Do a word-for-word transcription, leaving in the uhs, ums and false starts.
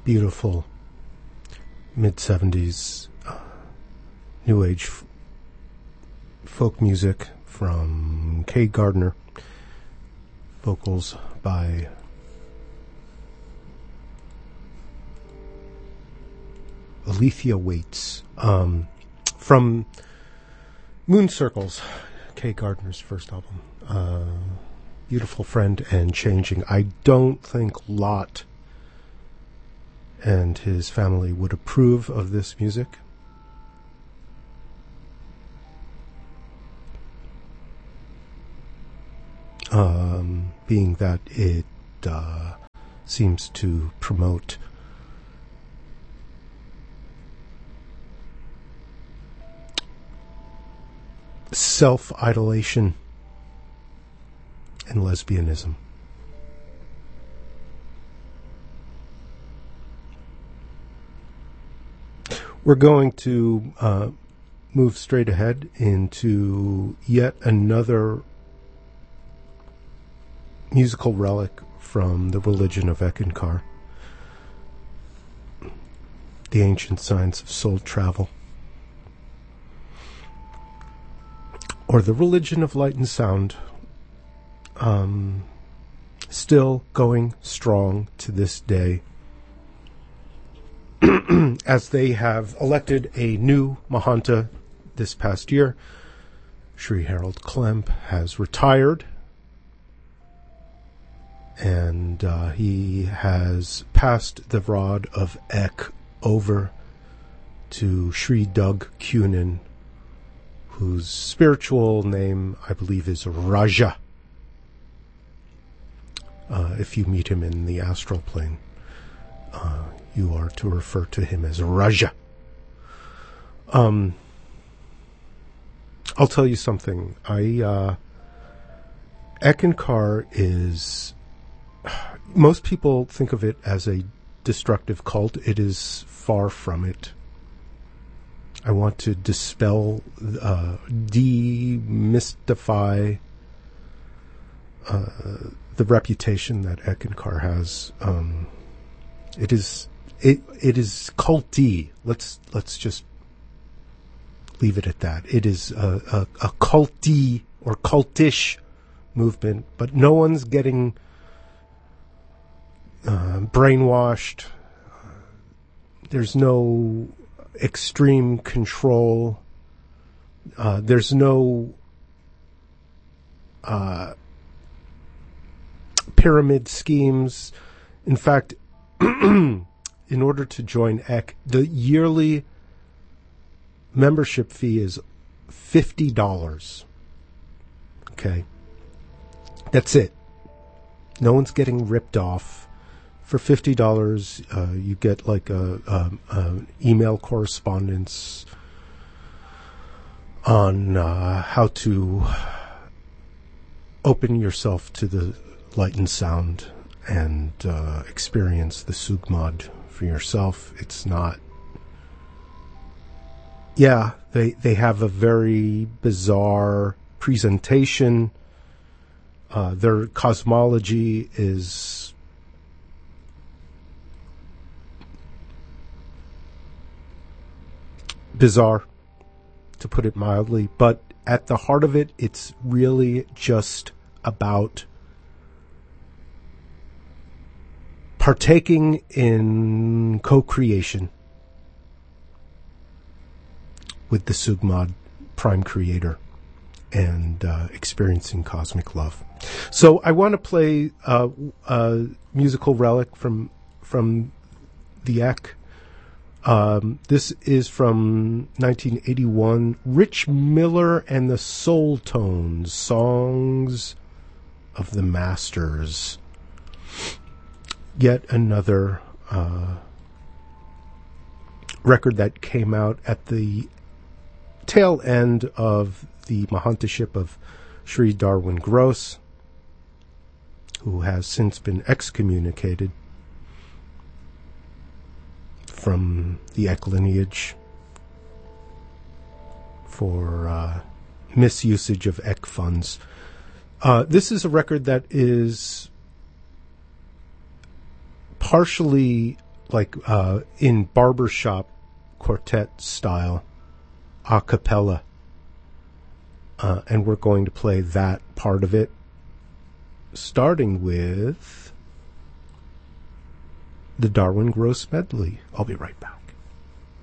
beautiful mid-seventies uh, New Age f- folk music from Kay Gardner, vocals by Alethea Waits, um, from Moon Circles, Kay Gardner's first album. Uh, Beautiful Friend and Changing. I don't think Lot and his family would approve of this music. Um, being that it uh, seems to promote self-idolation and lesbianism. We're going to uh, move straight ahead into yet another musical relic from the religion of Eckankar, the ancient science of soul travel, or the religion of light and sound. Um, still going strong to this day, as they have elected a new Mahanta this past year. Sri Harold Klemp has retired, and uh, he has passed the rod of Ek over to Sri Doug Cunin, whose spiritual name, I believe, is Raja. Uh, if you meet him in the astral plane, uh, you are to refer to him as Raja. Um, I'll tell you something. I uh, Eckankar is... Most people think of it as a destructive cult. It is far from it. I want to dispel, uh, demystify uh, the reputation that Eckankar has. Um, it is it it is culty. Let's let's just leave it at that. It is a, a, a culty or cultish movement, but no one's getting uh, brainwashed. There's no extreme control. Uh, there's no uh, pyramid schemes. In fact, in order to join E C, the yearly membership fee is fifty dollars. Okay? That's it. No one's getting ripped off. For fifty dollars, uh, you get like a, a, a email correspondence on uh, how to open yourself to the light and sound and uh, experience the Sugmad for yourself. It's not... Yeah, they, they have a very bizarre presentation. Uh, their cosmology is... bizarre, to put it mildly, but at the heart of it, it's really just about partaking in co-creation with the Sugmad Prime Creator and uh, experiencing cosmic love. So I want to play uh, a musical relic from from the E C. Um, this is from nineteen eighty-one, Rich Miller and the Soul Tones, Songs of the Masters. Yet another uh, record that came out at the tail end of the Mahantaship of Sri Darwin Gross, who has since been excommunicated from the Ek lineage for uh, misusage of Ek funds. Uh, this is a record that is partially like uh, in barbershop quartet style, a cappella. Uh, and we're going to play that part of it, starting with the Darwin Gross medley. I'll be right back.